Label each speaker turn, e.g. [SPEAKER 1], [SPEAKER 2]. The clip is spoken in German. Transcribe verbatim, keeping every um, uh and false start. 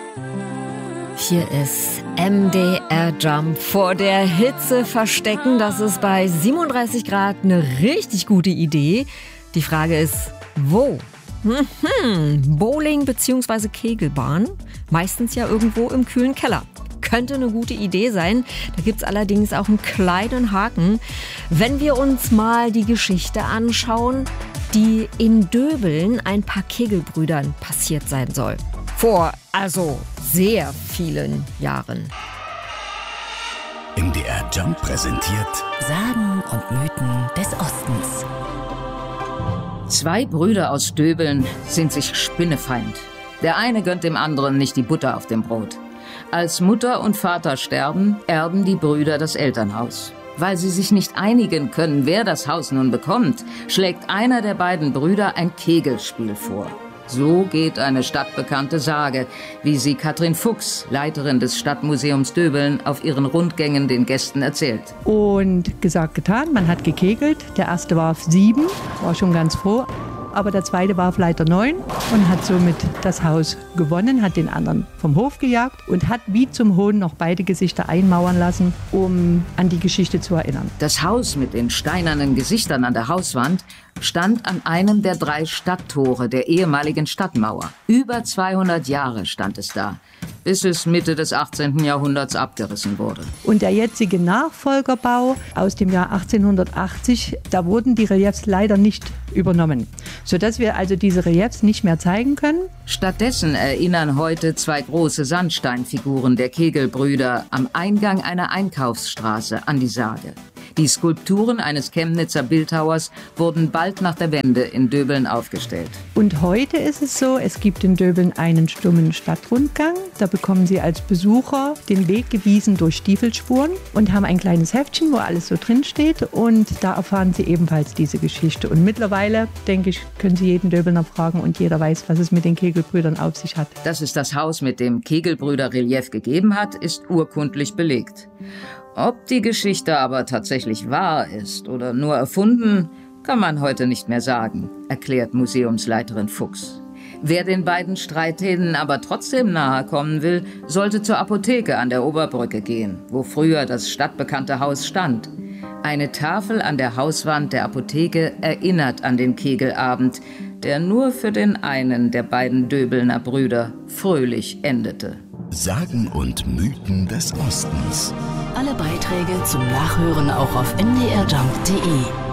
[SPEAKER 1] Hier ist M D R Jump. Vor der Hitze verstecken, das ist bei siebenunddreißig Grad eine richtig gute Idee. Die Frage ist, wo? Mhm. Bowling bzw. Kegelbahn, meistens ja irgendwo im kühlen Keller. Könnte eine gute Idee sein. Da gibt's allerdings auch einen kleinen Haken. Wenn wir uns mal die Geschichte anschauen, die in Döbeln ein paar Kegelbrüdern passiert sein soll. Vor, also sehr vielen Jahren.
[SPEAKER 2] M D R Jump präsentiert
[SPEAKER 3] Sagen und Mythen des Ostens.
[SPEAKER 4] Zwei Brüder aus Döbeln sind sich spinnefeind. Der eine gönnt dem anderen nicht die Butter auf dem Brot. Als Mutter und Vater sterben, erben die Brüder das Elternhaus. Weil sie sich nicht einigen können, wer das Haus nun bekommt, schlägt einer der beiden Brüder ein Kegelspiel vor. So geht eine stadtbekannte Sage, wie sie Katrin Fuchs, Leiterin des Stadtmuseums Döbeln, auf ihren Rundgängen den Gästen erzählt.
[SPEAKER 5] Und gesagt, getan, man hat gekegelt. Der erste warf sieben, war schon ganz froh. Aber der zweite warf leider neun und hat somit das Haus gewonnen, hat den anderen vom Hof gejagt und hat wie zum Hohn noch beide Gesichter einmauern lassen, um an die Geschichte zu erinnern.
[SPEAKER 4] Das Haus mit den steinernen Gesichtern an der Hauswand stand an einem der drei Stadttore der ehemaligen Stadtmauer. Über zweihundert Jahre stand es da, bis es Mitte des achtzehnten Jahrhunderts abgerissen wurde.
[SPEAKER 5] Und der jetzige Nachfolgerbau aus dem Jahr achtzehnhundertachtzig, da wurden die Reliefs leider nicht übernommen, sodass wir also diese Reliefs nicht mehr zeigen können.
[SPEAKER 4] Stattdessen erinnern heute zwei große Sandsteinfiguren der Kegelbrüder am Eingang einer Einkaufsstraße an die Sage. Die Skulpturen eines Chemnitzer Bildhauers wurden bald nach der Wende in Döbeln aufgestellt.
[SPEAKER 5] Und heute ist es so, es gibt in Döbeln einen stummen Stadtrundgang. Da bekommen Sie als Besucher den Weg gewiesen durch Stiefelspuren und haben ein kleines Heftchen, wo alles so drin steht. Und da erfahren Sie ebenfalls diese Geschichte. Und mittlerweile, denke ich, können Sie jeden Döbelner fragen und jeder weiß, was es mit den Kegelbrüdern auf sich hat.
[SPEAKER 4] Dass es das Haus mit dem Kegelbrüder-Relief gegeben hat, ist urkundlich belegt. Ob die Geschichte aber tatsächlich wahr ist oder nur erfunden, kann man heute nicht mehr sagen, erklärt Museumsleiterin Fuchs. Wer den beiden Streithähnen aber trotzdem nahe kommen will, sollte zur Apotheke an der Oberbrücke gehen, wo früher das stadtbekannte Haus stand. Eine Tafel an der Hauswand der Apotheke erinnert an den Kegelabend, der nur für den einen der beiden Döbelner Brüder fröhlich endete.
[SPEAKER 2] Sagen und Mythen des Ostens.
[SPEAKER 3] Alle Beiträge zum Nachhören auch auf m d r jump punkt d e.